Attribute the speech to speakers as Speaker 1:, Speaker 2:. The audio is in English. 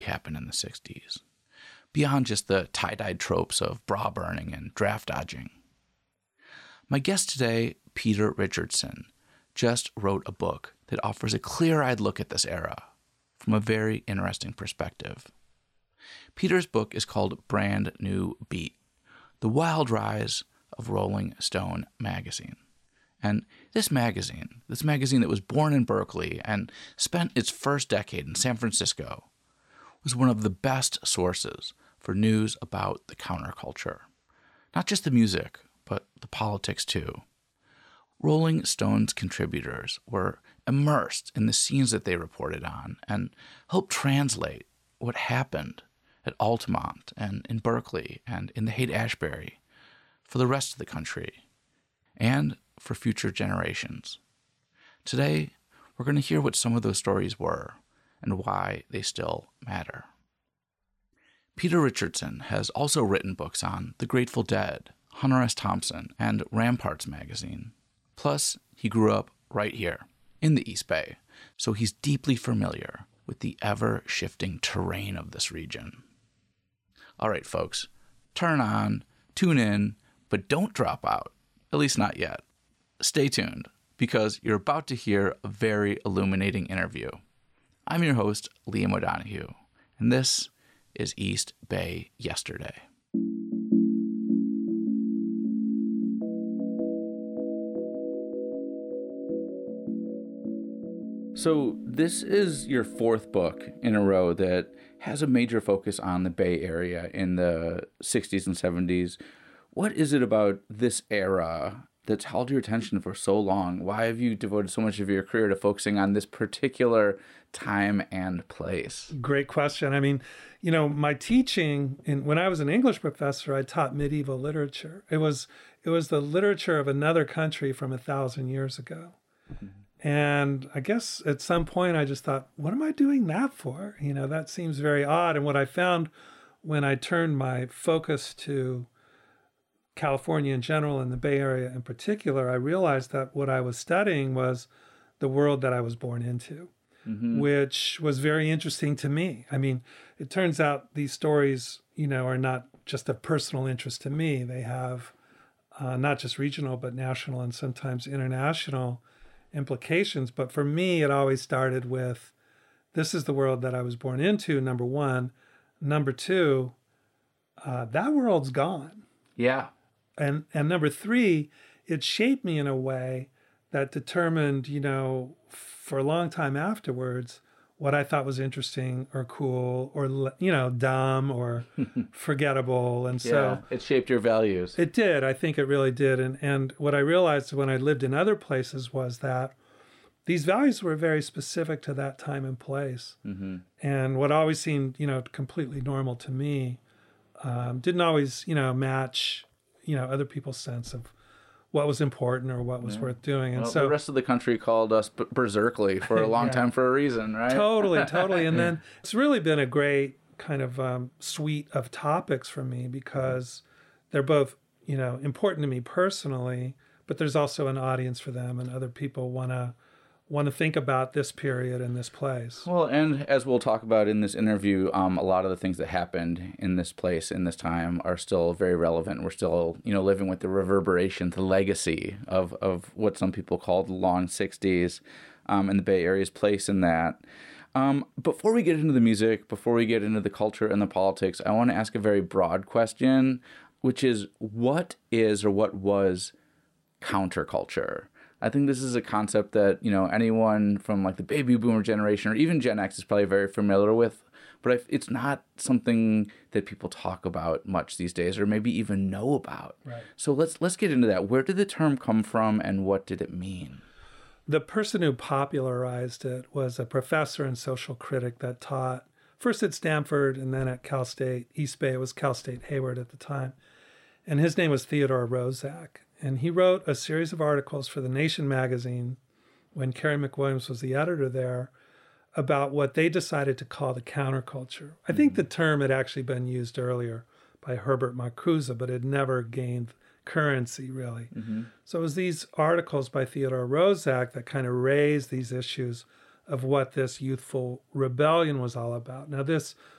Speaker 1: happened in the 60s, beyond just the tie-dyed tropes of bra burning and draft dodging. My guest today, Peter Richardson, just wrote a book that offers a clear-eyed look at this era from a very interesting perspective. Peter's book is called Brand New Beat: The Wild Rise of Rolling Stone magazine. And this magazine that was born in Berkeley and spent its first decade in San Francisco, was one of the best sources for news about the counterculture. Not just the music, but the politics too. Rolling Stone's contributors were immersed in the scenes that they reported on and helped translate what happened at Altamont and in Berkeley and in the Haight-Ashbury for the rest of the country and for future generations. Today, we're going to hear what some of those stories were and why they still matter. Peter Richardson has also written books on The Grateful Dead, Hunter S. Thompson, and Ramparts magazine. Plus, he grew up right here in the East Bay, so he's deeply familiar with the ever-shifting terrain of this region. All right, folks, turn on, tune in, but don't drop out, at least not yet. Stay tuned, because you're about to hear a very illuminating interview. I'm your host, Liam O'Donoghue, and this is East Bay Yesterday. So this is your fourth book in a row that has a major focus on the Bay Area in the 60s and 70s. What is it about this era that's held your attention for so long? Why have you devoted so much of your career to focusing on this particular time and place?
Speaker 2: Great question. I mean, my teaching, when I was an English professor, I taught medieval literature. It was the literature of another country from 1,000 years ago. Mm-hmm. And I guess at some point I just thought, what am I doing that for? That seems very odd. And what I found when I turned my focus to California in general and the Bay Area in particular, I realized that what I was studying was the world that I was born into, mm-hmm. which was very interesting to me. I mean, it turns out these stories, are not just of personal interest to me. They have not just regional, but national and sometimes international implications. But for me, it always started with, this is the world that I was born into, number one. Number two, that world's gone.
Speaker 1: Yeah.
Speaker 2: And number three, it shaped me in a way that determined, for a long time afterwards, what I thought was interesting or cool or, dumb or forgettable. And so
Speaker 1: it shaped your values.
Speaker 2: It did. I think it really did. And what I realized when I lived in other places was that these values were very specific to that time and place. Mm-hmm. And what always seemed, completely normal to me, didn't always, match, other people's sense of what was important or what was worth doing. And
Speaker 1: so the rest of the country called us berserkly for a long time for a reason, right?
Speaker 2: Totally. And then it's really been a great kind of suite of topics for me because they're both, important to me personally, but there's also an audience for them and other people want to think about this period and this place.
Speaker 1: Well, and as we'll talk about in this interview, a lot of the things that happened in this place, in this time, are still very relevant. We're still, living with the reverberation, the legacy of what some people call the long 60s and the Bay Area's place in that. Before we get into the music, before we get into the culture and the politics, I want to ask a very broad question, which is, what is or what was counterculture? I think this is a concept that, anyone from like the baby boomer generation or even Gen X is probably very familiar with, but it's not something that people talk about much these days or maybe even know about.
Speaker 2: Right.
Speaker 1: So let's get into that. Where did the term come from and what did it mean?
Speaker 2: The person who popularized it was a professor and social critic that taught first at Stanford and then at Cal State East Bay. It was Cal State Hayward at the time. And his name was Theodore Roszak. And he wrote a series of articles for The Nation magazine when Carey McWilliams was the editor there about what they decided to call the counterculture. I think the term had actually been used earlier by Herbert Marcuse, but it never gained currency, really. Mm-hmm. So it was these articles by Theodore Roszak that kind of raised these issues of what this youthful rebellion was all about. Now, this